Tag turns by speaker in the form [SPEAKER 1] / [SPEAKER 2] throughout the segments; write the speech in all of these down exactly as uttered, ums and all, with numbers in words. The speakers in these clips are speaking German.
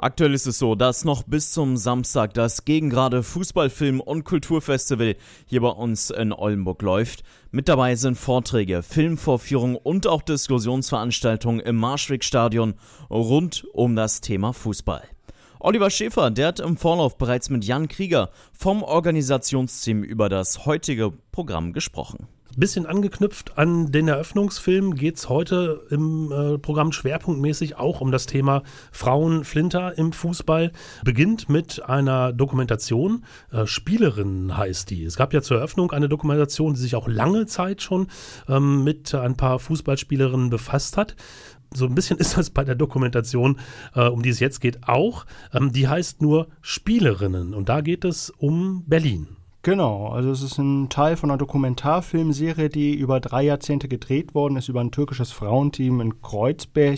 [SPEAKER 1] Aktuell ist es so, dass noch bis zum Samstag das Gegengrade Fußballfilm- und Kulturfestival hier bei uns in Oldenburg läuft. Mit dabei sind Vorträge, Filmvorführungen und auch Diskussionsveranstaltungen im Marschwegstadion rund um das Thema Fußball. Oliver Schäfer, der hat im Vorlauf bereits mit Jan Krieger vom Organisationsteam über das heutige Programm gesprochen.
[SPEAKER 2] Bisschen angeknüpft an den Eröffnungsfilm geht es heute im äh, Programm schwerpunktmäßig auch um das Thema Frauenflinter im Fußball. Beginnt mit einer Dokumentation, äh, Spielerinnen heißt die. Es gab ja zur Eröffnung eine Dokumentation, die sich auch lange Zeit schon ähm, mit ein paar Fußballspielerinnen befasst hat. So ein bisschen ist das bei der Dokumentation, äh, um die es jetzt geht, auch. Ähm, die heißt nur Spielerinnen und da geht es um Berlin.
[SPEAKER 3] Genau, also es ist ein Teil von einer Dokumentarfilmserie, die über drei Jahrzehnte gedreht worden ist, über ein türkisches Frauenteam in Kreuzberg,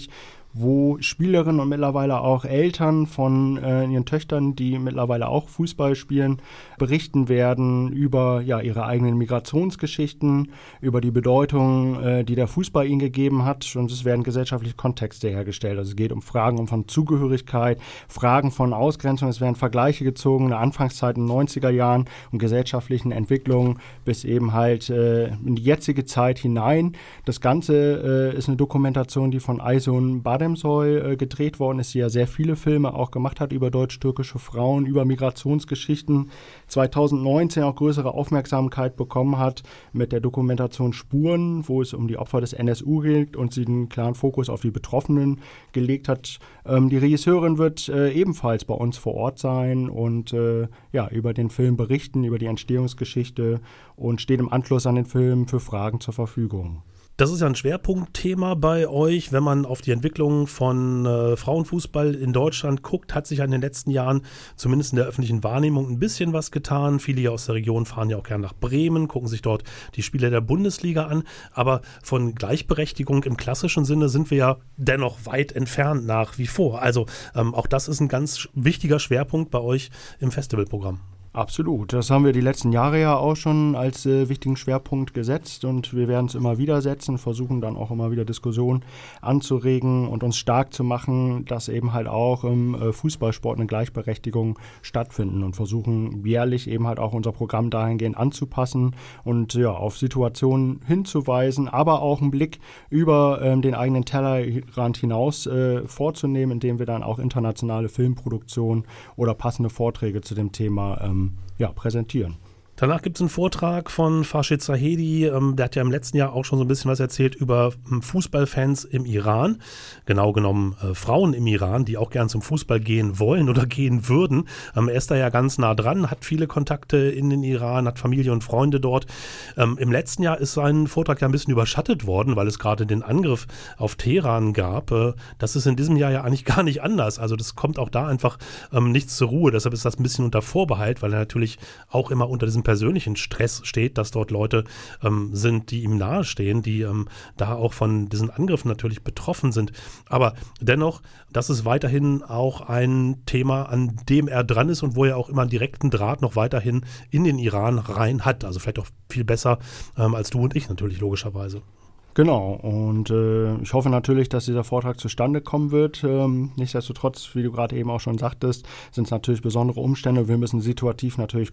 [SPEAKER 3] wo Spielerinnen und mittlerweile auch Eltern von äh, ihren Töchtern, die mittlerweile auch Fußball spielen, berichten werden über ja, ihre eigenen Migrationsgeschichten, über die Bedeutung, äh, die der Fußball ihnen gegeben hat. Und es werden gesellschaftliche Kontexte hergestellt. Also es geht um Fragen von Zugehörigkeit, Fragen von Ausgrenzung. Es werden Vergleiche gezogen in der Anfangszeit in den neunziger Jahren und gesellschaftlichen Entwicklungen bis eben halt äh, in die jetzige Zeit hinein. Das Ganze äh, ist eine Dokumentation, die von Aysun Bademsoy äh, gedreht worden ist, die ja sehr viele Filme auch gemacht hat über deutsch-türkische Frauen, über Migrationsgeschichten. zweitausendneunzehn auch größere Aufmerksamkeit bekommen hat mit der Dokumentation Spuren, wo es um die Opfer des N S U geht und sie einen klaren Fokus auf die Betroffenen gelegt hat. Ähm, die Regisseurin wird äh, ebenfalls bei uns vor Ort sein und äh, ja, über den Film berichten, über die Entstehungsgeschichte und steht im Anschluss an den Film für Fragen zur Verfügung.
[SPEAKER 2] Das ist ja ein Schwerpunktthema bei euch. Wenn man auf die Entwicklung von äh, Frauenfußball in Deutschland guckt, hat sich ja in den letzten Jahren zumindest in der öffentlichen Wahrnehmung ein bisschen was getan. Viele hier aus der Region fahren ja auch gerne nach Bremen, gucken sich dort die Spiele der Bundesliga an. Aber von Gleichberechtigung im klassischen Sinne sind wir ja dennoch weit entfernt nach wie vor. Also ähm, auch das ist ein ganz wichtiger Schwerpunkt bei euch im Festivalprogramm.
[SPEAKER 3] Absolut. Das haben wir die letzten Jahre ja auch schon als äh, wichtigen Schwerpunkt gesetzt und wir werden es immer wieder setzen, versuchen dann auch immer wieder Diskussionen anzuregen und uns stark zu machen, dass eben halt auch im äh, Fußballsport eine Gleichberechtigung stattfinden und versuchen jährlich eben halt auch unser Programm dahingehend anzupassen und ja, auf Situationen hinzuweisen, aber auch einen Blick über ähm, den eigenen Tellerrand hinaus äh, vorzunehmen, indem wir dann auch internationale Filmproduktionen oder passende Vorträge zu dem Thema ähm, ja, präsentieren.
[SPEAKER 2] Danach gibt es einen Vortrag von Farshid Zahedi, ähm, der hat ja im letzten Jahr auch schon so ein bisschen was erzählt über ähm, Fußballfans im Iran, genau genommen äh, Frauen im Iran, die auch gern zum Fußball gehen wollen oder gehen würden. Ähm, er ist da ja ganz nah dran, hat viele Kontakte in den Iran, hat Familie und Freunde dort. Ähm, im letzten Jahr ist sein Vortrag ja ein bisschen überschattet worden, weil es gerade den Angriff auf Teheran gab. Äh, das ist in diesem Jahr ja eigentlich gar nicht anders, also das kommt auch da einfach ähm, nichts zur Ruhe, deshalb ist das ein bisschen unter Vorbehalt, weil er natürlich auch immer unter diesem persönlichen Stress steht, dass dort Leute ähm, sind, die ihm nahestehen, die ähm, da auch von diesen Angriffen natürlich betroffen sind. Aber dennoch, das ist weiterhin auch ein Thema, an dem er dran ist und wo er auch immer einen direkten Draht noch weiterhin in den Iran rein hat. Also vielleicht auch viel besser ähm, als du und ich natürlich logischerweise.
[SPEAKER 3] Genau, und äh, ich hoffe natürlich, dass dieser Vortrag zustande kommen wird. Ähm, nichtsdestotrotz, wie du gerade eben auch schon sagtest, sind es natürlich besondere Umstände. Wir müssen situativ natürlich